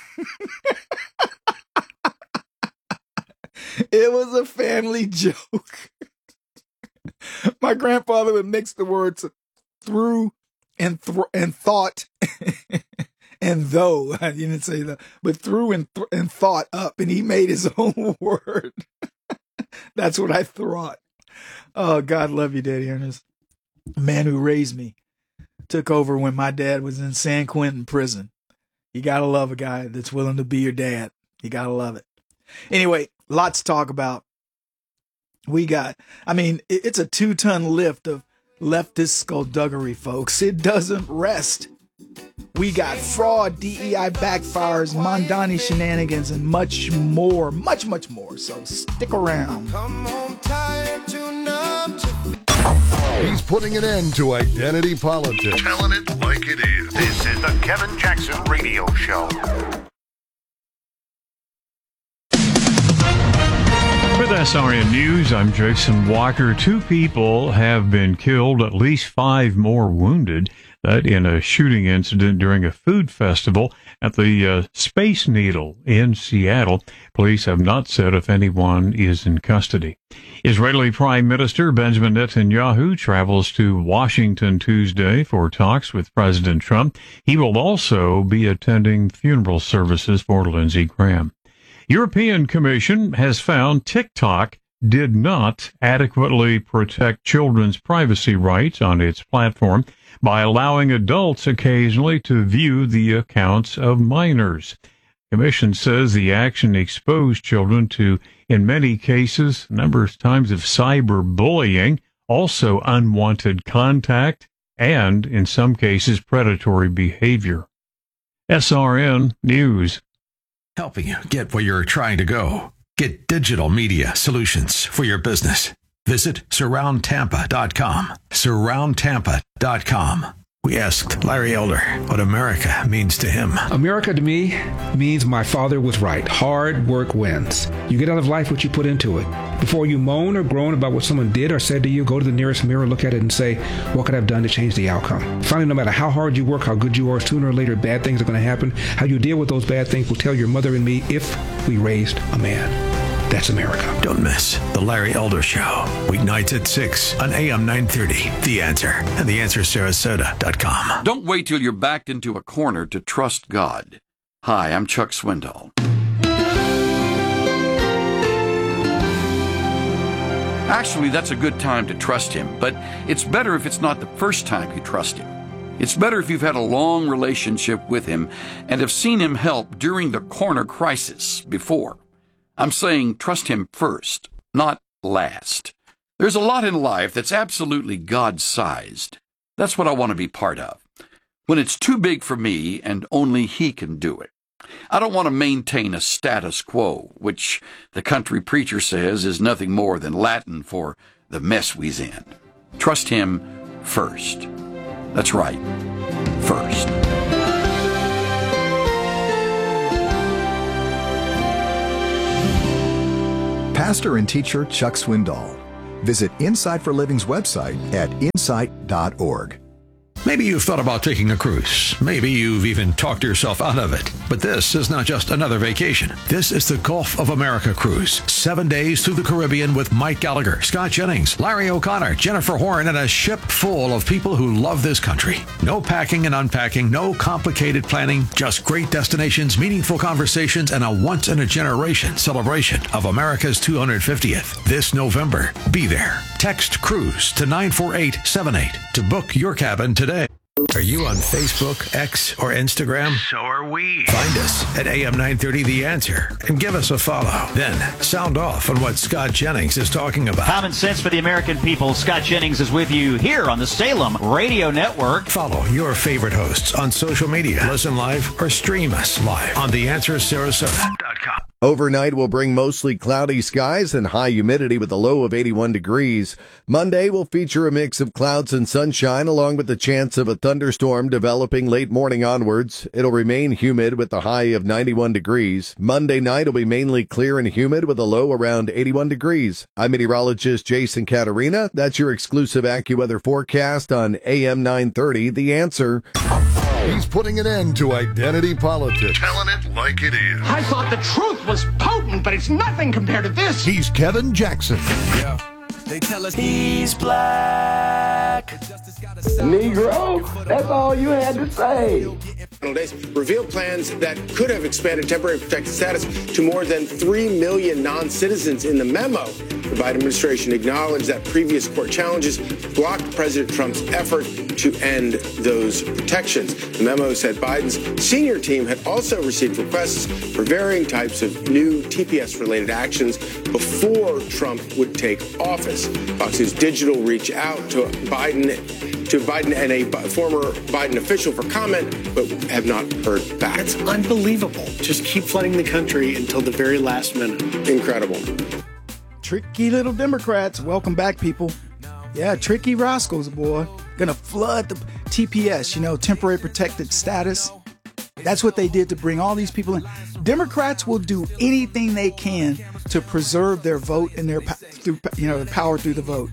It was a family joke. My grandfather would mix the words through and th- and thought and though. I didn't say that, but through and th- and thought up, and he made his own word. That's what I thought. Oh, God love you, Daddy Ernest. The man who raised me took over when my dad was in San Quentin prison. You gotta love a guy that's willing to be your dad. You gotta love it. Anyway, lots to talk about. We got, I mean, it's a two-ton lift of leftist skullduggery, folks. It doesn't rest. We got fraud, D E I backfires, Mondani shenanigans, and much more, much, much more. So stick around. He's putting an end to identity politics. Telling it like it is. This is the Kevin Jackson Radio Show. With S R N News, I'm Jason Walker. Two people have been killed, at least five more wounded. That in a shooting incident during a food festival at the uh, Space Needle in Seattle. Police have not said if anyone is in custody. Israeli Prime Minister Benjamin Netanyahu travels to Washington Tuesday for talks with President Trump. He will also be attending funeral services for Lindsey Graham. European Commission has found TikTok did not adequately protect children's privacy rights on its platform by allowing adults occasionally to view the accounts of minors. The Commission says the action exposed children to, in many cases, a number of times of cyberbullying, also unwanted contact, and, in some cases, predatory behavior. S R N News. Helping you get where you're trying to go. Get digital media solutions for your business. Visit surround tampa dot com. surround tampa dot com. We asked Larry Elder what America means to him. America to me means my father was right. Hard work wins. You get out of life what you put into it. Before you moan or groan about what someone did or said to you, go to the nearest mirror, look at it, and say, what could I have done to change the outcome? Finally, no matter how hard you work, how good you are, sooner or later, bad things are going to happen. How you deal with those bad things will tell your mother and me if we raised a man. That's America. Don't miss The Larry Elder Show. Weeknights at six on A M nine thirty. The Answer and the answer sarasota dot com. Don't wait till you're backed into a corner to trust God. Hi, I'm Chuck Swindoll. Actually, that's a good time to trust Him, but it's better if it's not the first time you trust Him. It's better if you've had a long relationship with Him and have seen Him help during the corner crisis before. I'm saying trust Him first, not last. There's a lot in life that's absolutely God-sized. That's what I want to be part of. When it's too big for me and only He can do it. I don't want to maintain a status quo, which the country preacher says is nothing more than Latin for the mess we's in. Trust Him first. That's right, first. Pastor and teacher Chuck Swindoll. Visit Insight for Living's website at insight dot org. Maybe you've thought about taking a cruise. Maybe you've even talked yourself out of it. But this is not just another vacation. This is the Gulf of America cruise. Seven days through the Caribbean with Mike Gallagher, Scott Jennings, Larry O'Connor, Jennifer Horn, and a ship full of people who love this country. No packing and unpacking, no complicated planning, just great destinations, meaningful conversations, and a once-in-a-generation celebration of America's two hundred fiftieth. This November, be there. Text CRUISE to nine four eight seven eight to book your cabin today. Are you on Facebook, X, or Instagram? So are we. Find us at A M nine thirty The Answer and give us a follow. Then sound off on what Scott Jennings is talking about. Common sense for the American people. Scott Jennings is with you here on the Salem Radio Network. Follow your favorite hosts on social media. Listen live or stream us live on the answer sarasota dot com. Overnight will bring mostly cloudy skies and high humidity with a low of eighty-one degrees. Monday will feature a mix of clouds and sunshine along with the chance of a thunderstorm developing late morning onwards. It'll remain humid with a high of ninety-one degrees. Monday night will be mainly clear and humid with a low around eighty-one degrees. I'm meteorologist Jason Caterina. That's your exclusive AccuWeather forecast on A M nine thirty The Answer. He's putting an end to identity politics. Telling it like it is. I thought the truth was potent, but it's nothing compared to this. He's Kevin Jackson. Yeah. They tell us he's black. Negro, that's all you had to say. Days revealed plans that could have expanded temporary protected status to more than three million non-citizens. In the memo, the Biden administration acknowledged that previous court challenges blocked President Trump's effort to end those protections. The memo said Biden's senior team had also received requests for varying types of new T P S-related actions before Trump would take office. Fox News Digital reached out to Biden to Biden and a former Biden official for comment, but have not heard back. That's unbelievable. Just keep flooding the country until the very last minute. Incredible. Tricky little Democrats. Welcome back, people. Yeah, tricky rascals, boy. Gonna flood the T P S, you know, temporary protected status. That's what they did to bring all these people in. Democrats will do anything they can to preserve their vote and their, through, you know, the power through the vote.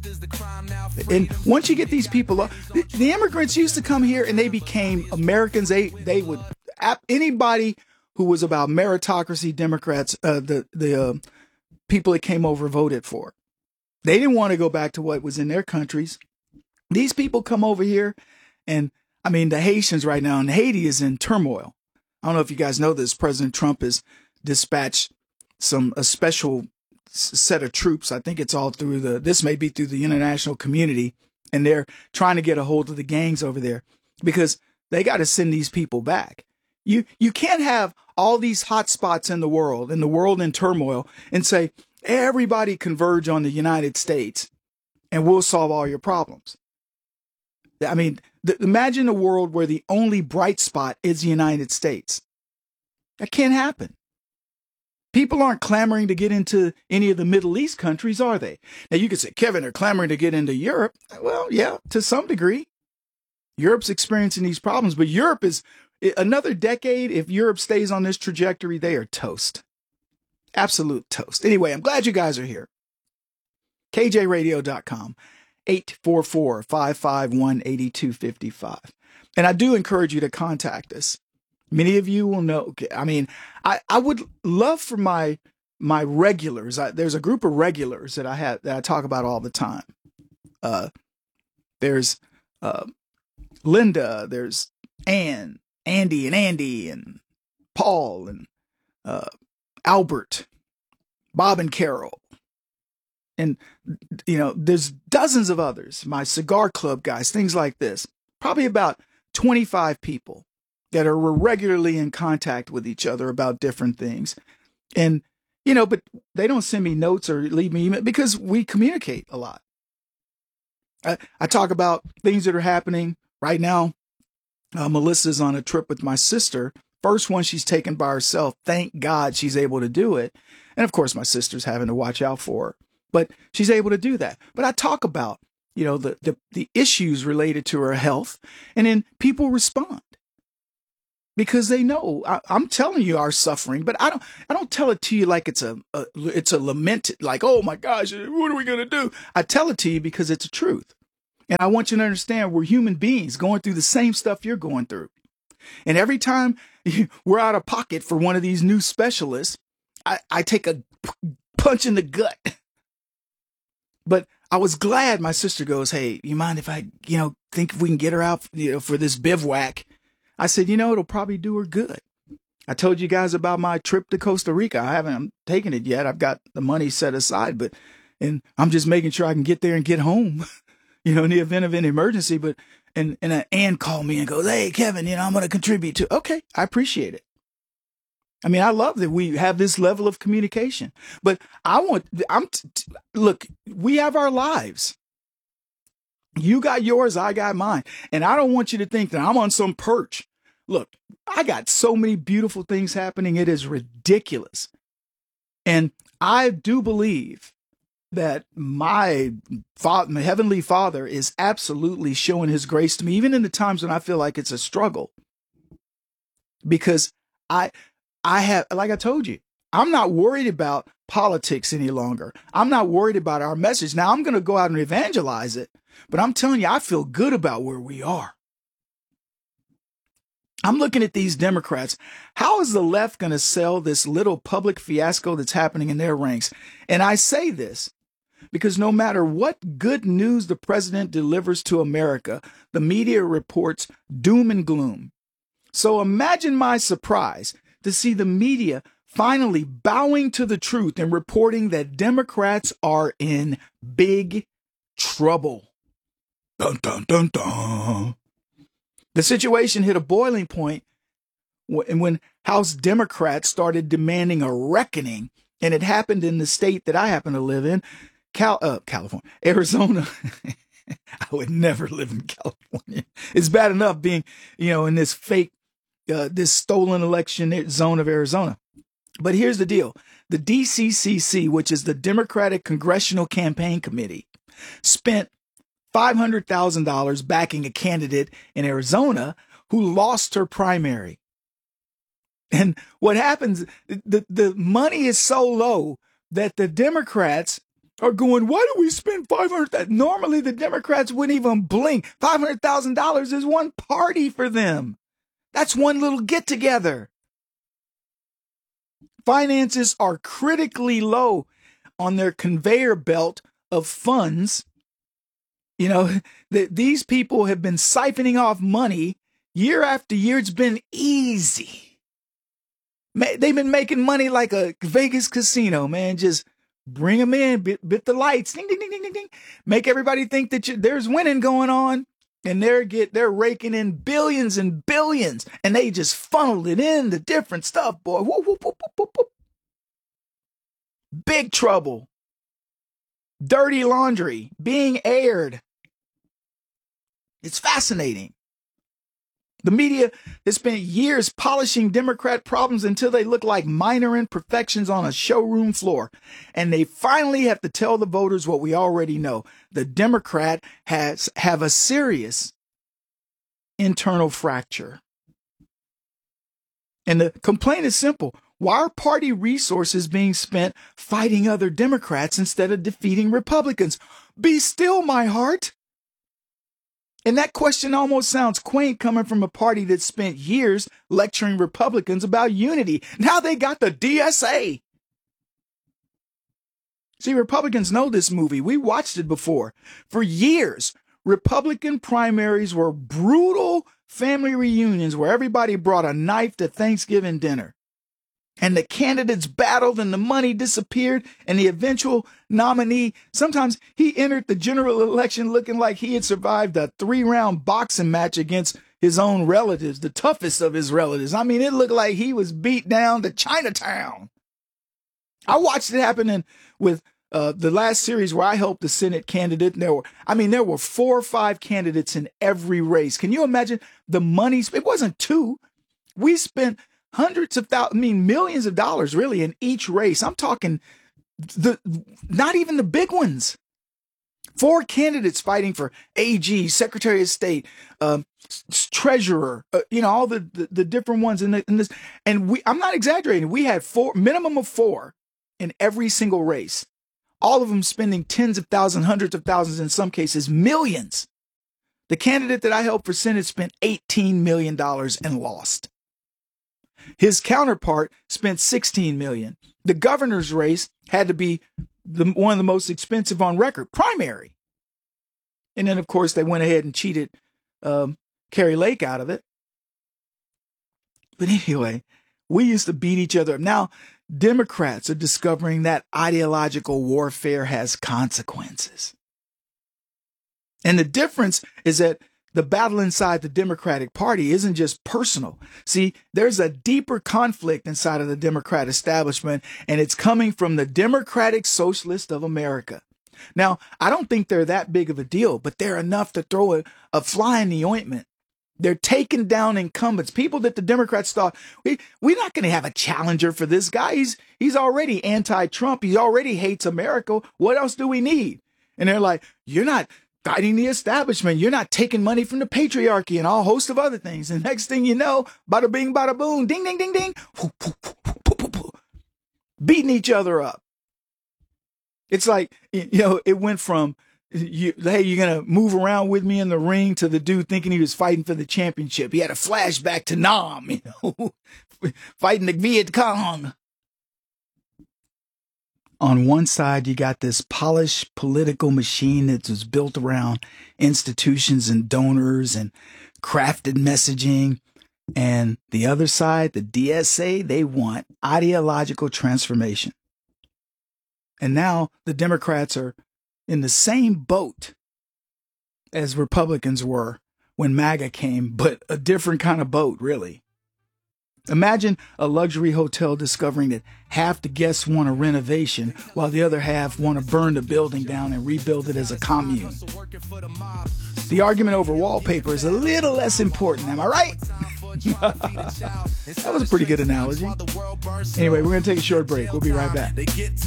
And once you get these people up, the, the immigrants used to come here and they became Americans. They they would anybody who was about meritocracy, Democrats, uh, the the uh, people that came over voted for. They didn't want to go back to what was in their countries. These people come over here, and I mean the Haitians right now, and Haiti is in turmoil. I don't know if you guys know this. President Trump has dispatched some a special set of troops. I think it's all through the, this may be through the international community, and they're trying to get a hold of the gangs over there because they got to send these people back. You, you can't have all these hot spots in the world and the world in turmoil and say, everybody converge on the United States and we'll solve all your problems. I mean, th- imagine a world where the only bright spot is the United States. That can't happen. People aren't clamoring to get into any of the Middle East countries, are they? Now, you could say, Kevin, they're clamoring to get into Europe. Well, yeah, to some degree. Europe's experiencing these problems, but Europe is another decade. If Europe stays on this trajectory, they are toast. Absolute toast. Anyway, I'm glad you guys are here. K J radio dot com, eight four four, five five one, eight two five five. And I do encourage you to contact us. Many of you will know. I mean, I, I would love for my my regulars. I, there's a group of regulars that I have that I talk about all the time. Uh, there's uh, Linda. There's Ann, Andy, and Andy, and Paul, and uh, Albert, Bob, and Carol, and you know, there's dozens of others. My cigar club guys, things like this. Probably about twenty-five people that are regularly in contact with each other about different things. And, you know, but they don't send me notes or leave me email because we communicate a lot. I, I talk about things that are happening right now. Uh, Melissa's on a trip with my sister. First one she's taken by herself. Thank God she's able to do it. And of course, my sister's having to watch out for her, but she's able to do that. But I talk about you know, the, the, the issues related to her health. And then people respond because they know I, I'm telling you our suffering, but I don't, I don't tell it to you like it's a, a it's a lament, like, oh my gosh, what are we going to do? I tell it to you because it's a truth. And I want you to understand we're human beings going through the same stuff you're going through. And every time we're out of pocket for one of these new specialists, I, I take a punch in the gut. But I was glad my sister goes, hey, you mind if I, you know, think if we can get her out, you know, for this bivouac? I said, you know, it'll probably do her good. I told you guys about my trip to Costa Rica. I haven't taken it yet. I've got the money set aside, but, and I'm just making sure I can get there and get home, you know, in the event of an emergency. But, and, and Ann called me and goes, hey, Kevin, you know, I'm going to contribute to, okay, I appreciate it. I mean, I love that we have this level of communication, but I want, I'm, t- t- look, we have our lives. You got yours, I got mine. And I don't want you to think that I'm on some perch. Look, I got so many beautiful things happening. It is ridiculous. And I do believe that my, father, my heavenly Father is absolutely showing his grace to me, even in the times when I feel like it's a struggle. Because I, I have, like I told you, I'm not worried about politics any longer. I'm not worried about our message. Now I'm going to go out and evangelize it, but I'm telling you, I feel good about where we are. I'm looking at these Democrats. How is the left going to sell this little public fiasco that's happening in their ranks? And I say this because no matter what good news the president delivers to America, the media reports doom and gloom. So imagine my surprise to see the media finally bowing to the truth and reporting that Democrats are in big trouble. Dun, dun, dun, dun. The situation hit a boiling point when House Democrats started demanding a reckoning, and it happened in the state that I happen to live in, Cal, uh, California, Arizona. I would never live in California. It's bad enough being, you know, in this fake, uh, this stolen election zone of Arizona. But here's the deal. The D C C C, which is the Democratic Congressional Campaign Committee, spent five hundred thousand dollars backing a candidate in Arizona who lost her primary. And what happens, the, the money is so low that the Democrats are going, why do we spend five hundred thousand dollars? Normally the Democrats wouldn't even blink. five hundred thousand dollars is one party for them. That's one little get together. Finances are critically low on their conveyor belt of funds. You know, that these people have been siphoning off money year after year. It's been easy. They've been making money like a Vegas casino, man. Just bring them in, bit, bit the lights, ding, ding, ding, ding, ding, ding. Make everybody think that you, there's winning going on, and they're get they're raking in billions and billions, and they just funneled it into different stuff, boy. Whoop, whoop, whoop, whoop, whoop. Big trouble. Dirty laundry being aired. It's fascinating. The media has spent years polishing Democrat problems until they look like minor imperfections on a showroom floor. And they finally have to tell the voters what we already know. The Democrat has have a serious internal fracture. And the complaint is simple. Why are party resources being spent fighting other Democrats instead of defeating Republicans? Be still, my heart. And that question almost sounds quaint coming from a party that spent years lecturing Republicans about unity. Now they got the D S A. See, Republicans know this movie. We watched it before. For years, Republican primaries were brutal family reunions where everybody brought a knife to Thanksgiving dinner. And the candidates battled and the money disappeared, and the eventual nominee, sometimes he entered the general election looking like he had survived a three-round boxing match against his own relatives, the toughest of his relatives. I mean, it looked like he was beat down to Chinatown. I watched it happen in, with uh, the last series where I helped the Senate candidate. And there were, I mean, there were four or five candidates in every race. Can you imagine the money? It wasn't two. We spent hundreds of thousands, I mean, millions of dollars really in each race. I'm talking the, not even the big ones. Four candidates fighting for A G, Secretary of State, um, Treasurer, uh, you know, all the, the, the different ones in, the, in this. And we, I'm not exaggerating. We had four, minimum of four in every single race. All of them spending tens of thousands, hundreds of thousands, in some cases, millions. The candidate that I helped for Senate spent eighteen million dollars and lost. His counterpart spent sixteen million dollars. The governor's race had to be the, one of the most expensive on record, primary. And then, of course, they went ahead and cheated um, Kari Lake out of it. But anyway, we used to beat each other up. Now, Democrats are discovering that ideological warfare has consequences. And the difference is that the battle inside the Democratic Party isn't just personal. See, there's a deeper conflict inside of the Democrat establishment, and it's coming from the Democratic Socialists of America. Now, I don't think they're that big of a deal, but they're enough to throw a, a fly in the ointment. They're taking down incumbents, people that the Democrats thought, we, we're not going to have a challenger for this guy. He's, he's already anti-Trump. He already hates America. What else do we need? And they're like, you're not fighting the establishment. You're not taking money from the patriarchy and all host of other things. And next thing you know, bada bing, bada boom, ding, ding, ding, ding, beating each other up. It's like, you know, it went from, you, hey, you're going to move around with me in the ring, to the dude thinking he was fighting for the championship. He had a flashback to Nam, you know, fighting the Viet Cong. On one side, you got this polished political machine that was built around institutions and donors and crafted messaging. And the other side, the D S A, they want ideological transformation. And now the Democrats are in the same boat as Republicans were when MAGA came, but a different kind of boat, really. Imagine a luxury hotel discovering that half the guests want a renovation while the other half want to burn the building down and rebuild it as a commune. The argument over wallpaper is a little less important, am I right? That was a pretty good analogy. Anyway, we're going to take a short break. We'll be right back. This is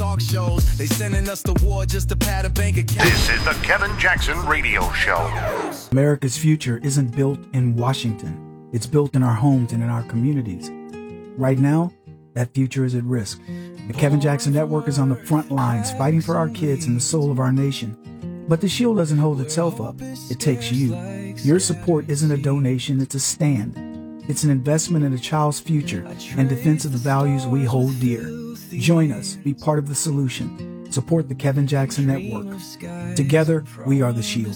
the Kevin Jackson Radio Show. America's future isn't built in Washington. It's built in our homes and in our communities. Right now, that future is at risk. The Kevin Jackson Network is on the front lines fighting for our kids and the soul of our nation. But the shield doesn't hold itself up. It takes you. Your support isn't a donation, it's a stand. It's an investment in a child's future and defense of the values we hold dear. Join us. Be part of the solution. Support the Kevin Jackson Network. Together, we are the shield.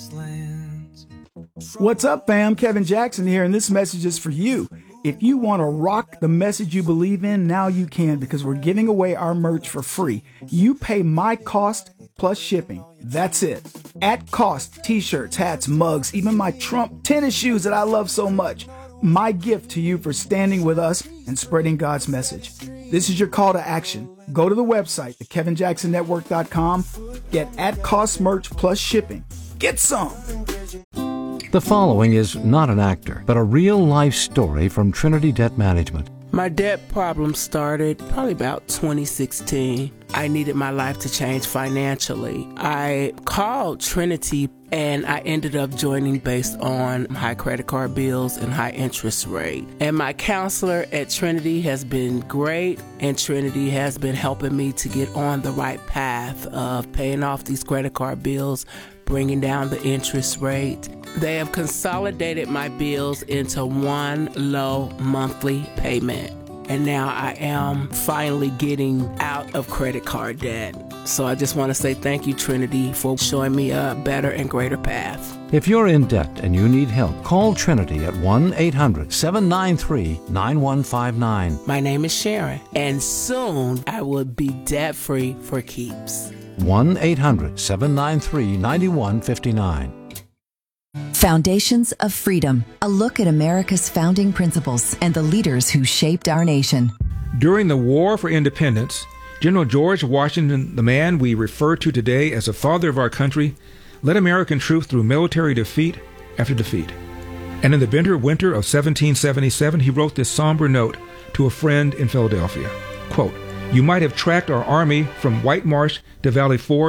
What's up, fam? Kevin Jackson here, and this message is for you. If you want to rock the message you believe in, now you can, because we're giving away our merch for free. You pay my cost plus shipping. That's it. At cost, t-shirts, hats, mugs, even my Trump tennis shoes that I love so much. My gift to you for standing with us and spreading God's message. This is your call to action. Go to the website, the kevin jackson network dot com. Get at cost merch plus shipping. Get some. The following is not an actor, but a real-life story from Trinity Debt Management. My debt problem started probably about twenty sixteen. I needed my life to change financially. I called Trinity and I ended up joining based on high credit card bills and high interest rate. And my counselor at Trinity has been great, and Trinity has been helping me to get on the right path of paying off these credit card bills, bringing down the interest rate. They have consolidated my bills into one low monthly payment. And now I am finally getting out of credit card debt. So I just want to say thank you, Trinity, for showing me a better and greater path. If you're in debt and you need help, call Trinity at one eight hundred seven nine three nine one five nine. My name is Sharon, and soon I will be debt-free for keeps. one eight hundred seven nine three nine one five nine. Foundations of Freedom, a look at America's founding principles and the leaders who shaped our nation. During the War for Independence, General George Washington, the man we refer to today as the father of our country, led American troops through military defeat after defeat. And in the bitter winter of seventeen seventy-seven, he wrote this somber note to a friend in Philadelphia. Quote, "You might have tracked our army from White Marsh to Valley Forge,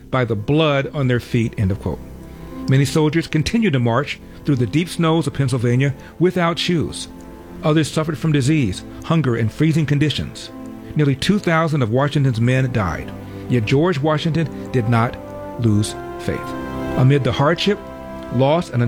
by the blood on their feet, end of quote. Many soldiers continued to march through the deep snows of Pennsylvania without shoes. Others suffered from disease, hunger, and freezing conditions. Nearly two thousand of Washington's men died. Yet George Washington did not lose faith. Amid the hardship, loss, and